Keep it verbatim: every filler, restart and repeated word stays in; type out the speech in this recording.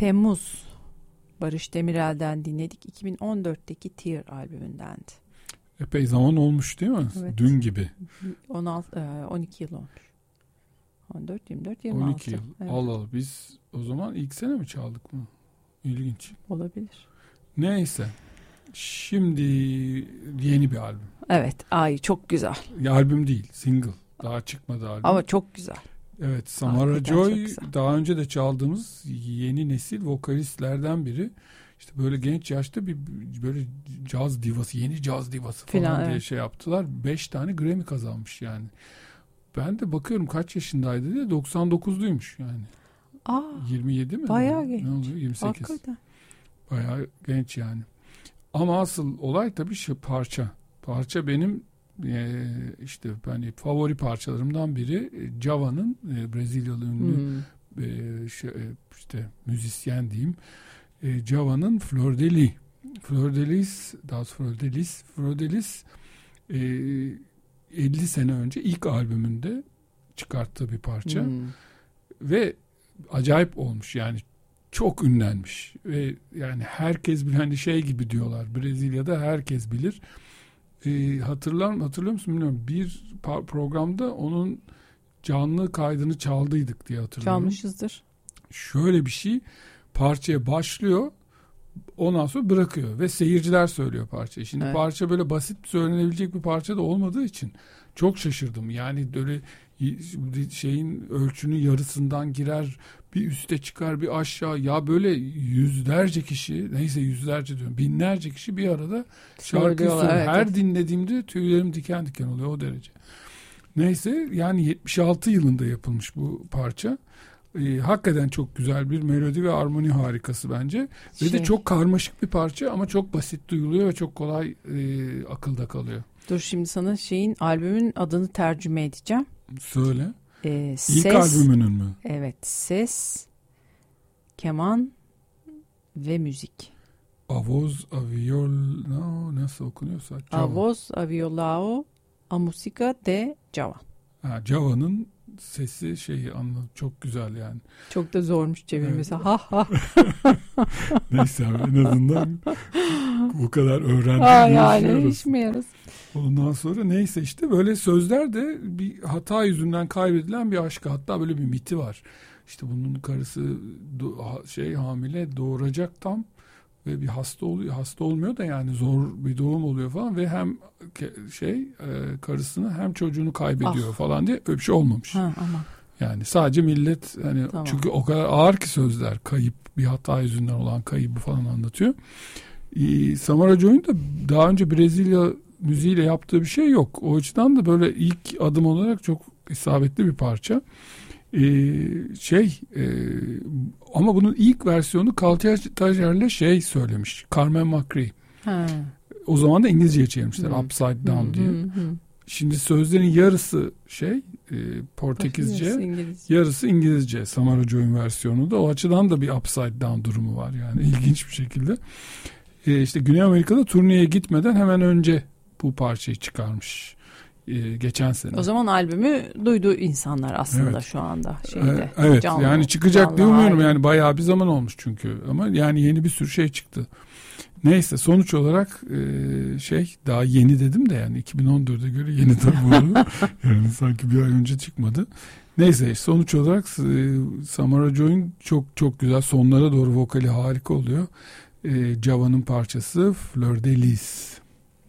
Temmuz. Barış Demirel'den dinledik. iki bin on dörtteki Tear albümündendi. Epey zaman olmuş değil mi? Evet. Dün gibi. on altı, on iki yıl olmuş. on dört, yirmi dört, yirmi altı. on iki yıl. Evet. Allah Allah. Biz o zaman ilk sene mi çaldık mı? İlginç. Olabilir. Neyse. Şimdi yeni bir albüm. Evet. Ay çok güzel. Ya, albüm değil. Single. Daha çıkmadı albüm. Ama çok güzel. Evet. Samara Hakikaten Joy çok güzel. daha önce de çaldığımız yeni nesil vokalistlerden biri. İşte böyle genç yaşta bir böyle caz divası, yeni caz divası falan Falan, diye evet. şey yaptılar. Beş tane Grammy kazanmış yani. Ben de bakıyorum kaç yaşındaydı diye, doksan dokuzluymuş yani. Aa, yirmi yedi mi? bayağı Ne genç. oluyor? yirmi sekiz. hakikaten. Bayağı genç yani. Ama asıl olay tabii şu parça. Parça benim e, işte hani favori parçalarımdan biri. E, Java'nın e, Brezilyalı ünlü Hmm. e, şey, e, işte müzisyen diyeyim. E, Java'nın Flor de Lis. Flor de Lis, daha Flor de Lis, Flor de Lis e, elli sene önce ilk albümünde çıkarttığı bir parça. Hmm. Ve acayip olmuş yani, çok ünlenmiş ve yani herkes bilir, hani şey gibi diyorlar, Brezilya'da herkes bilir. Ee, hatırlar hatırlıyor musun bilmiyorum, bir pa- programda onun canlı kaydını çaldıydık diye hatırlıyorum. Çalmışızdır. Şöyle bir şey, parçaya başlıyor, ondan sonra bırakıyor ve seyirciler söylüyor parçayı. Şimdi Evet. parça böyle basit söylenebilecek bir parça da olmadığı için çok şaşırdım. Yani böyle şeyin ölçünün yarısından girer, bir üste çıkar, bir aşağı. Ya böyle yüzlerce kişi, neyse yüzlerce diyorum, binlerce kişi bir arada şarkıyı söylüyor. Evet, Her evet. dinlediğimde tüylerim diken diken oluyor, o derece. Neyse yani yetmiş altı yılında yapılmış bu parça. Ee, hakikaten çok güzel bir melodi ve armoni harikası bence. Ve Şey. de çok karmaşık bir parça ama çok basit duyuluyor ve çok kolay e, akılda kalıyor. Dur şimdi sana şeyin, albümün adını tercüme edeceğim. Söyle. Ee, İlk ses, albümünün mü? Evet, ses, keman ve müzik. Avoz Aviolao, nasıl okunuyorsa. Java. A voz, a violão, a música de Java. Ha, Java'nın sesi şeyi anladım. Çok güzel yani. Çok da zormuş çevirmesi. Evet. Ha ha. Neyse abi, en azından bu kadar öğrendik. Ha yani işime yarasın. Ondan sonra neyse işte böyle sözler de bir hata yüzünden kaybedilen bir aşkı, hatta böyle bir miti var. İşte bunun karısı do- şey hamile, doğuracak tam ve bir hasta oluyor, hasta olmuyor da yani zor bir doğum oluyor falan ve hem ke- şey e, karısını hem çocuğunu kaybediyor Ah. falan diye, öyle bir şey olmamış. Ha, ama. Yani sadece millet hani, Tamam. çünkü o kadar ağır ki sözler, kayıp, bir hata yüzünden olan kaybı falan anlatıyor. Ee, Samara Joy'un da daha önce Brezilya müziğiyle yaptığı bir şey yok. O açıdan da böyle ilk adım olarak çok isabetli bir parça. Ee, şey e, ama bunun ilk versiyonu Kaltajer'le şey söylemiş, Carmen McRae. Ha. O zaman da İngilizceye çevirmişler, Hmm. Upside Down Hmm, diye. hmm, hmm. Şimdi sözlerin yarısı şey e, Portekizce, Yarısı İngilizce. yarısı İngilizce. Samara Joy'un versiyonu da o açıdan da bir upside down durumu var yani, ilginç bir şekilde. E, işte Güney Amerika'da turneye gitmeden hemen önce bu parçayı çıkarmış. E, geçen sene. O zaman albümü duydu insanlar aslında Evet. şu anda şeyde. E, evet canlı, yani çıkacak canlı diye umuyorum hali. yani, bayağı bir zaman olmuş çünkü, ama yani yeni bir sürü şey çıktı. Neyse, sonuç olarak e, şey daha yeni dedim de yani iki bin on dörde göre yeni tabii bu arada. Yani sanki bir ay önce çıkmadı. Neyse, sonuç olarak e, Samara Joy'un çok çok güzel, sonlara doğru vokali harika oluyor. E, Java'nın parçası Flor de Lis.